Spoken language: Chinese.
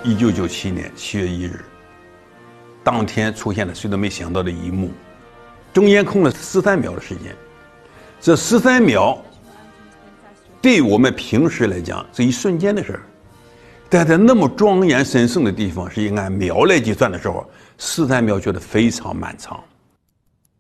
1997年7月1日，当天出现了谁都没想到的一幕，中间空了13秒的时间，这13秒对我们平时来讲是一瞬间的事儿，但在那么庄严神圣的地方，是以按秒来计算的时候，13秒觉得非常漫长。